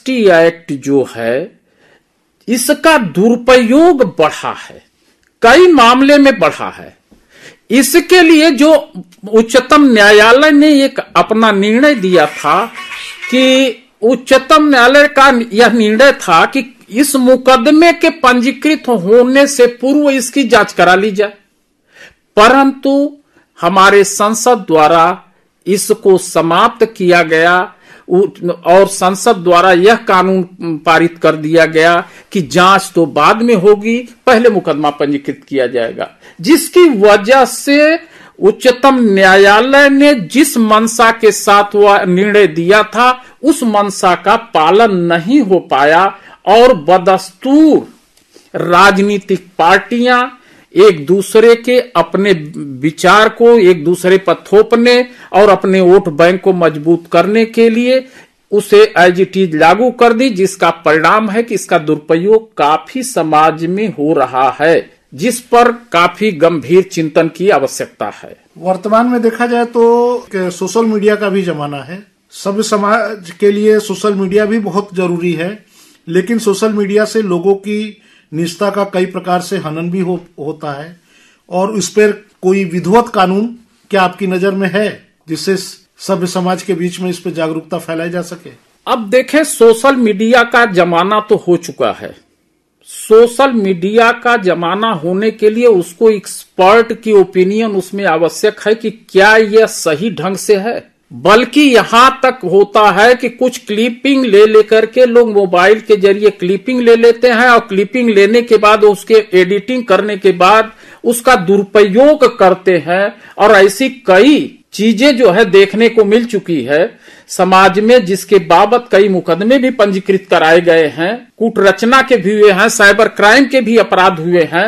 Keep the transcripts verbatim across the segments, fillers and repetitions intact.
ST act जो है इसका दुरुपयोग बढ़ा है, कई मामले में बढ़ा है। इसके लिए जो उच्चतम न्यायालय ने एक अपना निर्णय दिया था कि उच्चतम न्यायालय का यह निर्णय था कि इस मुकदमे के पंजीकृत होने से पूर्व इसकी जांच करा ली जाए, परंतु हमारे संसद द्वारा इसको समाप्त किया गया और संसद द्वारा यह कानून पारित कर दिया गया कि जांच तो बाद में होगी, पहले मुकदमा पंजीकृत किया जाएगा, जिसकी वजह से उच्चतम न्यायालय ने जिस मंशा के साथ वह निर्णय दिया था उस मंशा का पालन नहीं हो पाया और बदस्तूर राजनीतिक पार्टियां एक दूसरे के अपने विचार को एक दूसरे पर थोपने और अपने वोट बैंक को मजबूत करने के लिए उसे एज इट इज लागू कर दी, जिसका परिणाम है कि इसका दुरुपयोग काफी समाज में हो रहा है, जिस पर काफी गंभीर चिंतन की आवश्यकता है। वर्तमान में देखा जाए तो सोशल मीडिया का भी जमाना है, सभ्य समाज के लिए सोशल मीडिया भी बहुत जरूरी है, लेकिन सोशल मीडिया से लोगों की निजता का कई प्रकार से हनन भी हो, होता है और इस पर कोई विधिवत कानून क्या आपकी नजर में है जिससे सभ्य समाज के बीच में इस पर जागरूकता फैलाई जा सके? अब देखें, सोशल मीडिया का जमाना तो हो चुका है। सोशल मीडिया का जमाना होने के लिए उसको एक्सपर्ट की ओपिनियन उसमें आवश्यक है कि क्या यह सही ढंग से है, बल्कि यहां तक होता है कि कुछ क्लिपिंग ले लेकर के लोग मोबाइल के जरिए क्लिपिंग ले लेते हैं और क्लिपिंग लेने के बाद उसके एडिटिंग करने के बाद उसका दुरुपयोग करते हैं और ऐसी कई चीजें जो है देखने को मिल चुकी है समाज में, जिसके बाबत कई मुकदमे भी पंजीकृत कराए गए हैं, कूटरचना के भी हुए हैं, साइबर क्राइम के भी अपराध हुए हैं।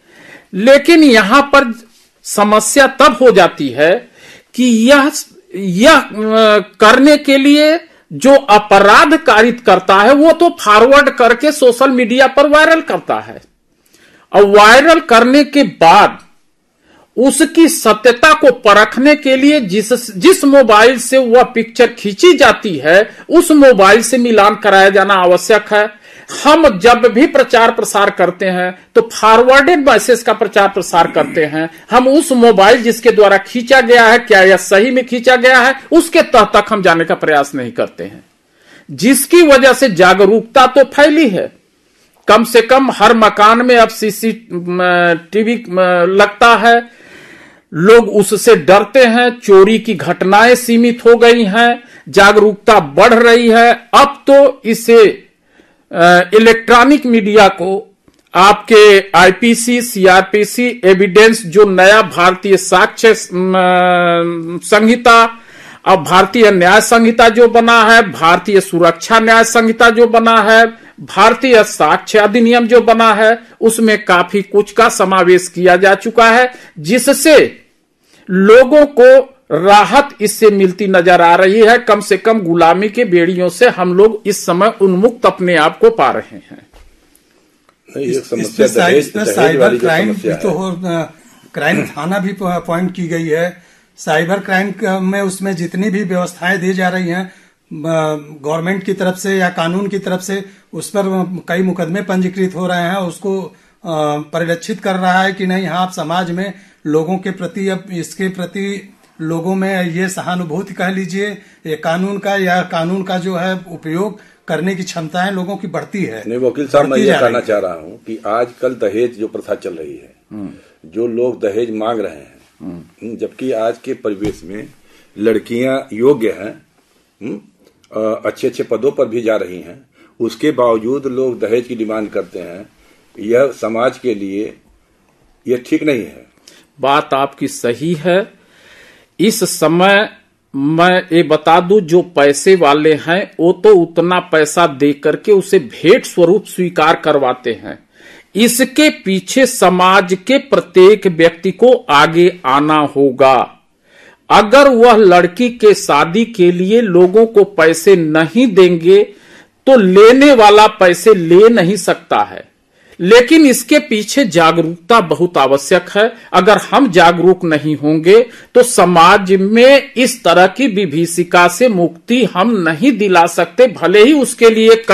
लेकिन यहां पर समस्या तब हो जाती है कि यह यह करने के लिए जो अपराध कारित करता है वो तो फॉरवर्ड करके सोशल मीडिया पर वायरल करता है और वायरल करने के बाद उसकी सत्यता को परखने के लिए जिस जिस मोबाइल से वह पिक्चर खींची जाती है उस मोबाइल से मिलान कराया जाना आवश्यक है। हम जब भी प्रचार प्रसार करते हैं तो फॉरवर्डेड मैसेज का प्रचार प्रसार करते हैं, हम उस मोबाइल जिसके द्वारा खींचा गया है क्या यह सही में खींचा गया है उसके तह तक हम जाने का प्रयास नहीं करते हैं, जिसकी वजह से जागरूकता तो फैली है। कम से कम हर मकान में अब सीसीटीवी लगता है, लोग उससे डरते हैं, चोरी की घटनाएं सीमित हो गई हैं, जागरूकता बढ़ रही है। अब तो इसे इलेक्ट्रॉनिक मीडिया को आपके आईपीसी, सीआरपीसी एविडेंस जो नया भारतीय साक्ष्य संहिता, अब भारतीय न्याय संहिता जो बना है, भारतीय सुरक्षा न्याय संहिता जो बना है, भारतीय साक्ष्य अधिनियम जो बना है, उसमें काफी कुछ का समावेश किया जा चुका है, जिससे लोगों को राहत इससे मिलती नजर आ रही है। कम से कम गुलामी के बेड़ियों से हम लोग इस समय उन्मुक्त अपने आप को पा रहे हैं। इस, समस्या दहेज, दहेज साइबर क्राइम तो क्राइम थाना भी पॉइंट की गई है। साइबर क्राइम में उसमें जितनी भी व्यवस्थाएं दी जा रही हैं गवर्नमेंट की तरफ से या कानून की तरफ से, उस पर कई मुकदमे पंजीकृत हो रहे हैं, उसको परिलक्षित कर रहा है कि नहीं हाँ समाज में लोगों के प्रति अब इसके प्रति लोगों में ये सहानुभूति कह लीजिए ये कानून का या कानून का जो है उपयोग करने की क्षमताएं लोगों की बढ़ती है। नहीं वकील साहब, मैं ये कहना चाह रहा हूँ कि आजकल दहेज जो प्रथा चल रही है, जो लोग दहेज मांग रहे हैं, जबकि आज के परिवेश में लड़कियां योग्य हैं, अच्छे अच्छे पदों पर भी जा रही हैं, उसके बावजूद लोग दहेज की डिमांड करते हैं। यह समाज के लिए यह ठीक नहीं है। बात आपकी सही है। इस समय मैं ये बता दूं, जो पैसे वाले हैं वो तो उतना पैसा दे करके उसे भेंट स्वरूप स्वीकार करवाते हैं। इसके पीछे समाज के प्रत्येक व्यक्ति को आगे आना होगा। अगर वह लड़की के शादी के लिए लोगों को पैसे नहीं देंगे तो लेने वाला पैसे ले नहीं सकता है, लेकिन इसके पीछे जागरूकता बहुत आवश्यक है। अगर हम जागरूक नहीं होंगे तो समाज में इस तरह की विभीषिका से मुक्ति हम नहीं दिला सकते, भले ही उसके लिए